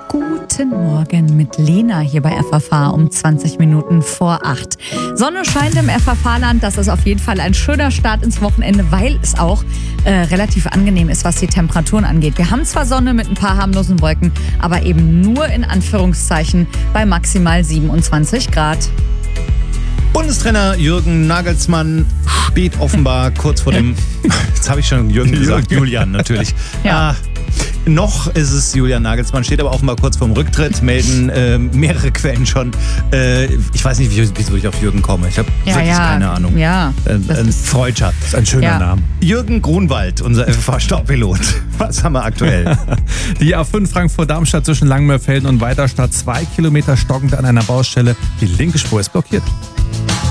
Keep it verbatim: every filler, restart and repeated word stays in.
Guten Morgen mit Lena hier bei F F H um zwanzig Minuten vor acht. Sonne scheint im F F H-Land. Das ist auf jeden Fall ein schöner Start ins Wochenende, weil es auch äh, relativ angenehm ist, was die Temperaturen angeht. Wir haben zwar Sonne mit ein paar harmlosen Wolken, aber eben nur in Anführungszeichen bei maximal siebenundzwanzig Grad. Bundestrainer Jürgen Nagelsmann steht offenbar kurz vor dem... Jetzt habe ich schon Jürgen gesagt, Julian natürlich. Ja. Ah, noch ist es Julian Nagelsmann, steht aber offenbar kurz vorm Rücktritt, melden äh, mehrere Quellen schon. Äh, ich weiß nicht, wieso ich auf Jürgen komme. Ich habe Ja, wirklich ja. keine Ahnung. Ja. Äh, ein Freudscher. Das ist ein schöner Ja. Name. Jürgen Grunwald, unser F F H-Staubpilot. Was haben wir aktuell? Die A fünf Frankfurt-Darmstadt zwischen Langmörfelden und Weiterstadt. Zwei Kilometer stockend an einer Baustelle. Die linke Spur ist blockiert.